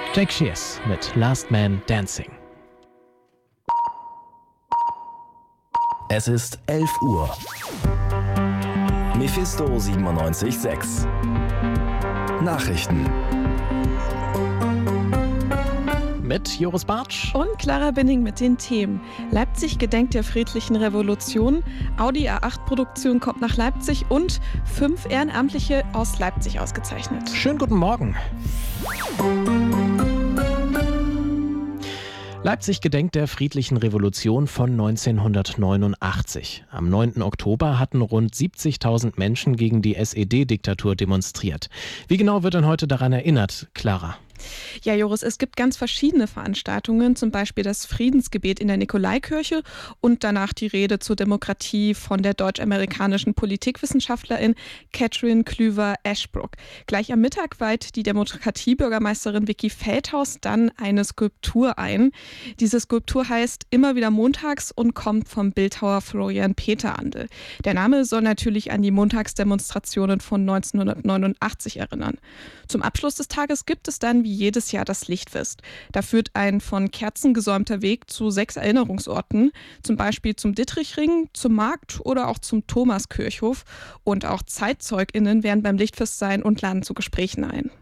Jake Shears mit Last Man Dancing. Es ist 11 Uhr. Mephisto 97.6. Nachrichten. Mit Joris Bartsch und Clara Binning mit den Themen. Leipzig gedenkt der friedlichen Revolution, Audi A8-Produktion kommt nach Leipzig und 5 Ehrenamtliche aus Leipzig ausgezeichnet. Schönen guten Morgen. Leipzig gedenkt der friedlichen Revolution von 1989. Am 9. Oktober hatten rund 70.000 Menschen gegen die SED-Diktatur demonstriert. Wie genau wird denn heute daran erinnert, Clara? Ja, Joris, es gibt ganz verschiedene Veranstaltungen, zum Beispiel das Friedensgebet in der Nikolaikirche und danach die Rede zur Demokratie von der deutsch-amerikanischen Politikwissenschaftlerin Catherine Klüver-Ashbrook. Gleich am Mittag weiht die Demokratiebürgermeisterin Vicky Feldhaus dann eine Skulptur ein. Diese Skulptur heißt Immer wieder montags und kommt vom Bildhauer Florian Peterandl. Der Name soll natürlich an die Montagsdemonstrationen von 1989 erinnern. Zum Abschluss des Tages gibt es dann wie jedes Jahr das Lichtfest. Da führt ein von Kerzen gesäumter Weg zu 6 Erinnerungsorten, zum Beispiel zum Dittrichring, zum Markt oder auch zum Thomaskirchhof. Und auch ZeitzeugInnen werden beim Lichtfest sein und laden zu Gesprächen ein.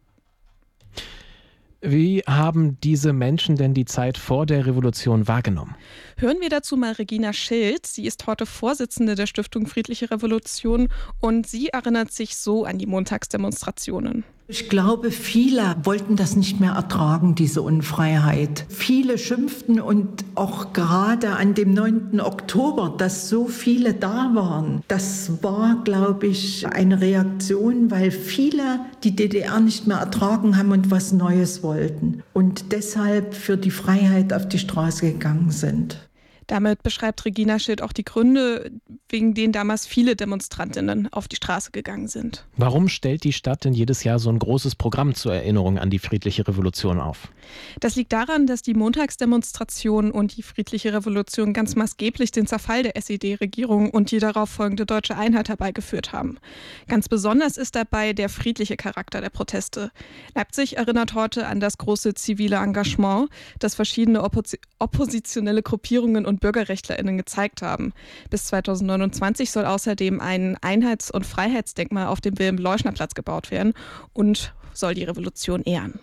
Wie haben diese Menschen denn die Zeit vor der Revolution wahrgenommen? Hören wir dazu mal Regina Schild. Sie ist heute Vorsitzende der Stiftung Friedliche Revolution und sie erinnert sich so an die Montagsdemonstrationen. Ich glaube, viele wollten das nicht mehr ertragen, diese Unfreiheit. Viele schimpften und auch gerade an dem 9. Oktober, dass so viele da waren. Das war, glaube ich, eine Reaktion, weil viele die DDR nicht mehr ertragen haben und was Neues wollten. Und deshalb für die Freiheit auf die Straße gegangen sind. Damit beschreibt Regina Schild auch die Gründe, wegen denen damals viele Demonstrantinnen auf die Straße gegangen sind. Warum stellt die Stadt denn jedes Jahr so ein großes Programm zur Erinnerung an die friedliche Revolution auf? Das liegt daran, dass die Montagsdemonstration und die friedliche Revolution ganz maßgeblich den Zerfall der SED-Regierung und die darauf folgende deutsche Einheit herbeigeführt haben. Ganz besonders ist dabei der friedliche Charakter der Proteste. Leipzig erinnert heute an das große zivile Engagement, das verschiedene oppositionelle Gruppierungen und BürgerrechtlerInnen gezeigt haben. Bis 2029 soll außerdem ein Einheits- und Freiheitsdenkmal auf dem Wilhelm-Leuschner-Platz gebaut werden und soll die Revolution ehren.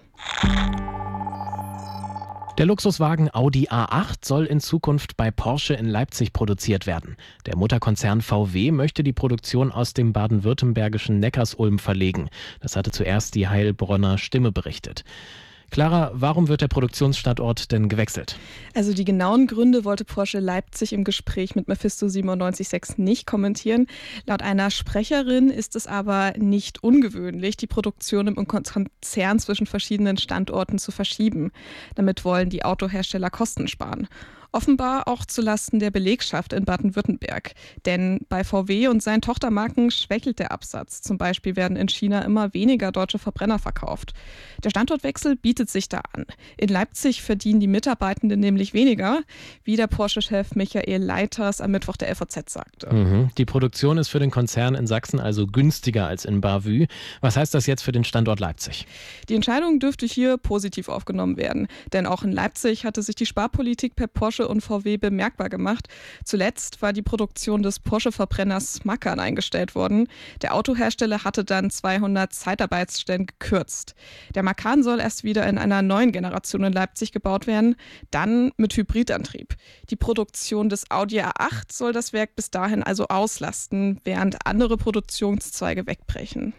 Der Luxuswagen Audi A8 soll in Zukunft bei Porsche in Leipzig produziert werden. Der Mutterkonzern VW möchte die Produktion aus dem baden-württembergischen Neckarsulm verlegen. Das hatte zuerst die Heilbronner Stimme berichtet. Clara, warum wird der Produktionsstandort denn gewechselt? Also die genauen Gründe wollte Porsche Leipzig im Gespräch mit Mephisto 97.6 nicht kommentieren. Laut einer Sprecherin ist es aber nicht ungewöhnlich, die Produktion im Konzern zwischen verschiedenen Standorten zu verschieben. Damit wollen die Autohersteller Kosten sparen. Offenbar auch zulasten der Belegschaft in Baden-Württemberg. Denn bei VW und seinen Tochtermarken schwächelt der Absatz. Zum Beispiel werden in China immer weniger deutsche Verbrenner verkauft. Der Standortwechsel bietet sich da an. In Leipzig verdienen die Mitarbeitenden nämlich weniger, wie der Porsche-Chef Michael Leiters am Mittwoch der FAZ sagte. Die Produktion ist für den Konzern in Sachsen also günstiger als in Bavü. Was heißt das jetzt für den Standort Leipzig? Die Entscheidung dürfte hier positiv aufgenommen werden. Denn auch in Leipzig hatte sich die Sparpolitik per Porsche und VW bemerkbar gemacht. Zuletzt war die Produktion des Porsche-Verbrenners Macan eingestellt worden. Der Autohersteller hatte dann 200 Zeitarbeitsstellen gekürzt. Der Macan soll erst wieder in einer neuen Generation in Leipzig gebaut werden, dann mit Hybridantrieb. Die Produktion des Audi A8 soll das Werk bis dahin also auslasten, während andere Produktionszweige wegbrechen.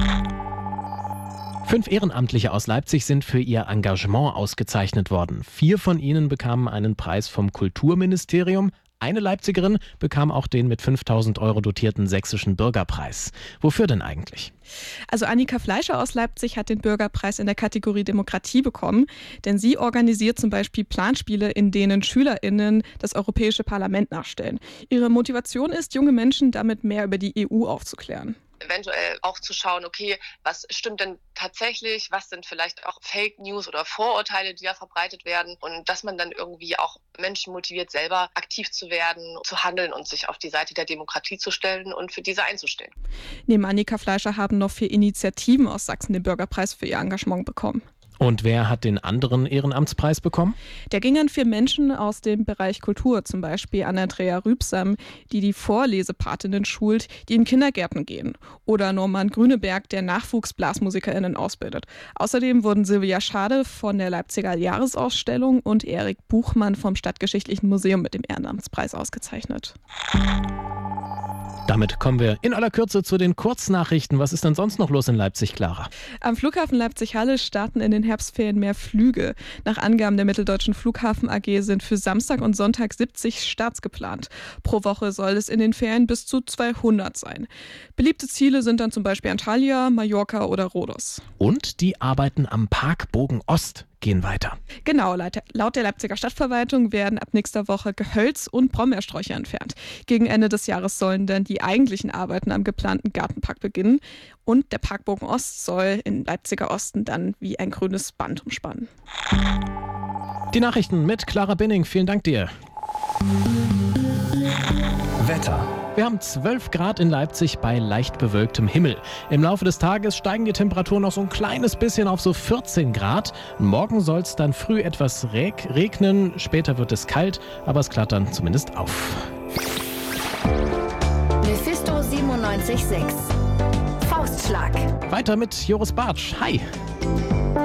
5 Ehrenamtliche aus Leipzig sind für ihr Engagement ausgezeichnet worden. 4 von ihnen bekamen einen Preis vom Kulturministerium. Eine Leipzigerin bekam auch den mit 5.000 € dotierten Sächsischen Bürgerpreis. Wofür denn eigentlich? Also Annika Fleischer aus Leipzig hat den Bürgerpreis in der Kategorie Demokratie bekommen, denn sie organisiert zum Beispiel Planspiele, in denen SchülerInnen das Europäische Parlament nachstellen. Ihre Motivation ist, junge Menschen damit mehr über die EU aufzuklären. Eventuell auch zu schauen, okay, was stimmt denn tatsächlich, was sind vielleicht auch Fake News oder Vorurteile, die da verbreitet werden und dass man dann irgendwie auch Menschen motiviert, selber aktiv zu werden, zu handeln und sich auf die Seite der Demokratie zu stellen und für diese einzustehen. Neben Annika Fleischer haben noch 4 Initiativen aus Sachsen den Bürgerpreis für ihr Engagement bekommen. Und wer hat den anderen Ehrenamtspreis bekommen? Der ging an 4 Menschen aus dem Bereich Kultur, zum Beispiel Anna-Andrea Rübsam, die Vorlesepatinnen schult, die in Kindergärten gehen. Oder Norman Grüneberg, der NachwuchsblasmusikerInnen ausbildet. Außerdem wurden Silvia Schade von der Leipziger Jahresausstellung und Erik Buchmann vom Stadtgeschichtlichen Museum mit dem Ehrenamtspreis ausgezeichnet. Damit kommen wir in aller Kürze zu den Kurznachrichten. Was ist denn sonst noch los in Leipzig, Clara? Am Flughafen Leipzig-Halle starten in den Herbstferien mehr Flüge. Nach Angaben der Mitteldeutschen Flughafen AG sind für Samstag und Sonntag 70 Starts geplant. Pro Woche soll es in den Ferien bis zu 200 sein. Beliebte Ziele sind dann zum Beispiel Antalya, Mallorca oder Rhodos. Und die Arbeiten am Parkbogen Ost gehen weiter. Genau, laut der Leipziger Stadtverwaltung werden ab nächster Woche Gehölz und Brombeersträucher entfernt. Gegen Ende des Jahres sollen dann die eigentlichen Arbeiten am geplanten Gartenpark beginnen. Und der Parkbogen Ost soll in Leipziger Osten dann wie ein grünes Band umspannen. Die Nachrichten mit Clara Binning. Vielen Dank dir. Wetter. Wir haben 12 Grad in Leipzig bei leicht bewölktem Himmel. Im Laufe des Tages steigen die Temperaturen noch so ein kleines bisschen auf so 14 Grad. Morgen soll es dann früh etwas regnen, später wird es kalt, aber es klart dann zumindest auf. Mephisto 97.6 Faustschlag. Weiter mit Joris Bartsch. Hi!